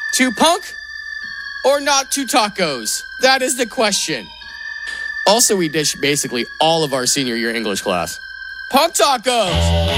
To punk or not to tacos? That is the question. Also, we ditched basically all of our senior year English class. Punk tacos!